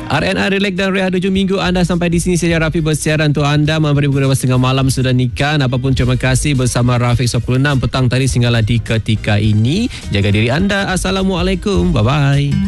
RNR Relax dan Rehat 7 minggu anda sampai di sini saja. Rafiq bersiaran untuk anda memberi pukul 2.30 malam sudah nikah. Apapun terima kasih bersama Rafiq 96 petang tadi sehinggalah di ketika ini. Jaga diri anda. Assalamualaikum. Bye-bye.